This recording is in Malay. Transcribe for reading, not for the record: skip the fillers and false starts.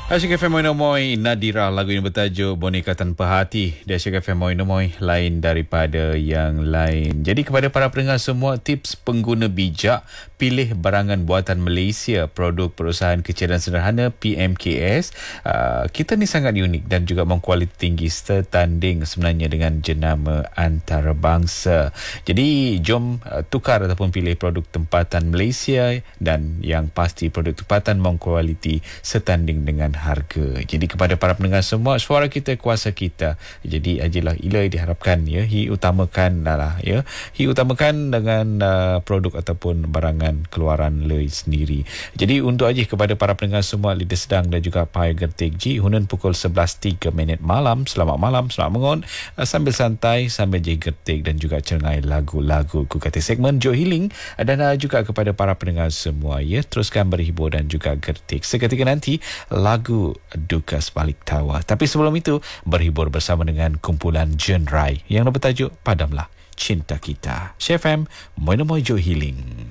Asyik FM Moy Nadira, lagu yang bertajuk Boneka Tanpa Hati. Dia Asyik FM Moy lain daripada yang lain. Jadi kepada para pendengar semua, tips pengguna bijak, pilih barangan buatan Malaysia, produk perusahaan kecil dan sederhana PMKS. Kita ni sangat unik dan juga berkualiti tinggi, setanding sebenarnya dengan jenama antarabangsa. Jadi jom tukar ataupun pilih produk tempatan Malaysia, dan yang pasti produk tempatan berkualiti setanding dengan harga. Jadi kepada para pendengar semua, suara kita kuasa kita. Jadi ajalah ilai diharapkan ya, utamakan dengan produk ataupun barangan keluaran le sendiri. Jadi untuk aja kepada para pendengar semua Lidah Sedang dan juga Pai Gertik Ji, hunun pukul 11.03 malam. Selamat malam, selamat mengon, sambil santai, sambil je gertik dan juga cengai lagu-lagu ku kata segmen Joe Healing. Dan juga kepada para pendengar semua ya, teruskan berhibur dan juga gertik. Seketika nanti lagu Duka Sebalik Tawa. Tapi sebelum itu, berhibur bersama dengan kumpulan Jen Rai yang bertajuk Padamlah Cinta Kita. CFM Moy Joe Healing.